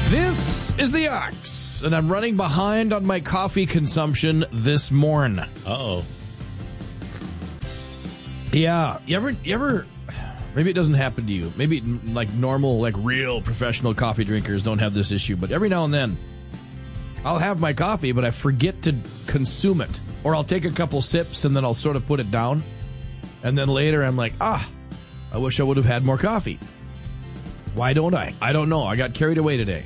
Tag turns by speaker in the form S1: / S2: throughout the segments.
S1: This is the Ox, and I'm running behind on my coffee consumption this morning.
S2: Uh-oh.
S1: Yeah, you ever, maybe it doesn't happen to you. Maybe like normal, like real professional coffee drinkers don't have this issue, but every now and then I'll have my coffee, but I forget to consume it. Or I'll take a couple sips and then I'll sort of put it down. And then later I'm like, I wish I would have had more coffee. Why don't I? I don't know. I got carried away today.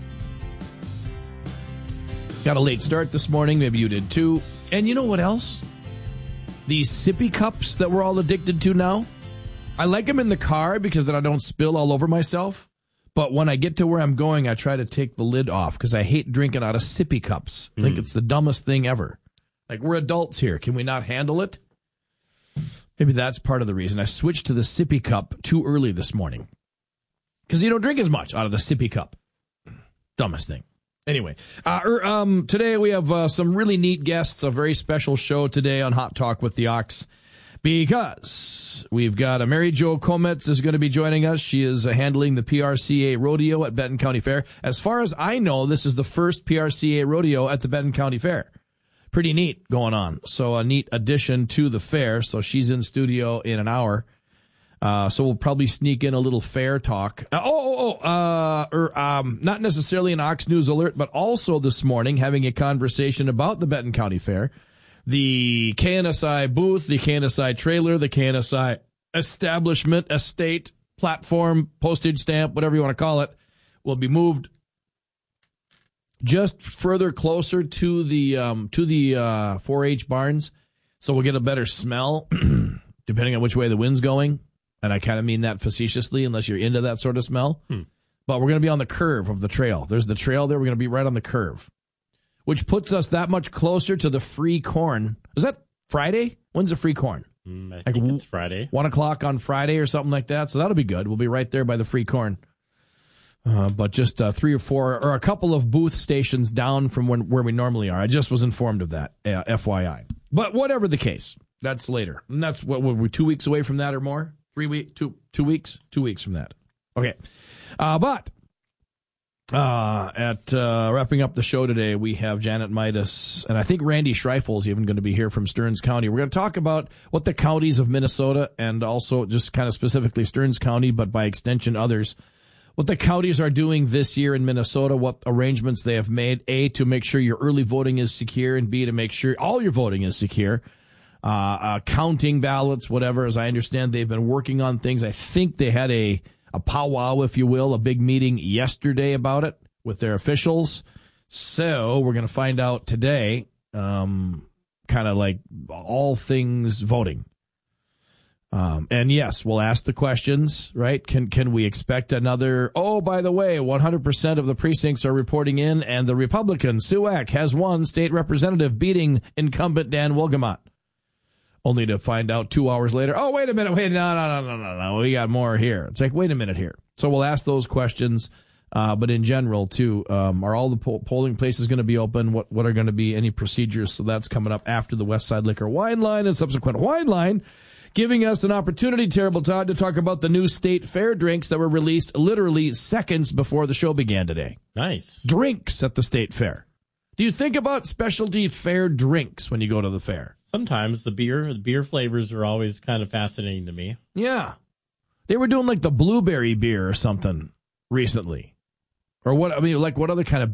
S1: Got a late start this morning. Maybe you did too. And you know what else? These sippy cups that we're all addicted to now. I like them in the car because then I don't spill all over myself. But when I get to where I'm going, I try to take the lid off because I hate drinking out of sippy cups. I think it's the dumbest thing ever. Like, we're adults here. Can we not handle it? Maybe that's part of the reason. I switched to the sippy cup too early this morning because you don't drink as much out of the sippy cup. Dumbest thing. Anyway, today we have some really neat guests, a very special show today on Hot Talk with the Ox, because we've got Mary Jo Kometz is going to be joining us. She is handling the PRCA rodeo at Benton County Fair. As far as I know, this is the first PRCA rodeo at the Benton County Fair. Pretty neat going on. So a neat addition to the fair. So she's in studio in an hour. So we'll probably sneak in a little fair talk. Not necessarily an Ox News alert, but also this morning having a conversation about the Benton County Fair, the KNSI booth, the KNSI trailer, the KNSI establishment, estate, platform, postage stamp, whatever you want to call it, will be moved just further closer to the 4-H barns, so we'll get a better smell depending on which way the wind's going. And I kind of mean that facetiously, unless you're into that sort of smell. But we're going to be on the curve of the trail. There's the trail there. We're going to be right on the curve, which puts us that much closer to the free corn. Is that Friday? When's the free corn?
S2: I think it's Friday.
S1: 1 o'clock on Friday or something like that. So that'll be good. We'll be right there by the free corn. But just 3 or 4 or a couple of booth stations down from where we normally are. I just was informed of that, FYI. But whatever the case, that's later. And that's what we're 2 weeks away from that or more? 3 weeks? 2 weeks? 2 weeks from that. Okay. But wrapping up the show today, we have Janet Midas, and I think Randy Schreifel is even going to be here from Stearns County. We're going to talk about what the counties of Minnesota, and also just kind of specifically Stearns County, but by extension others, what the counties are doing this year in Minnesota, what arrangements they have made, A, to make sure your early voting is secure, and B, to make sure all your voting is secure. Counting ballots, whatever. As I understand, they've been working on things. I think they had a powwow, if you will, a big meeting yesterday about it with their officials. So we're going to find out today, kind of like all things voting. And yes, we'll ask the questions, right? Can we expect another, by the way, 100% of the precincts are reporting in, and the Republican, Sue Eck, has won state representative, beating incumbent Dan Wilgemot. Only to find out 2 hours later, wait a minute, no, we got more here. It's like, wait a minute here. So we'll ask those questions, but in general, too, are all the polling places going to be open? What are going to be any procedures? So that's coming up after the West Side Liquor Wine Line and subsequent Wine Line, giving us an opportunity, Terrible Todd, to talk about the new state fair drinks that were released literally seconds before the show began today.
S2: Nice.
S1: Drinks at the state fair. Do you think about specialty fair drinks when you go to the fair?
S2: Sometimes the beer flavors are always kind of fascinating to me.
S1: Yeah. They were doing like the blueberry beer or something recently. Or what other kind of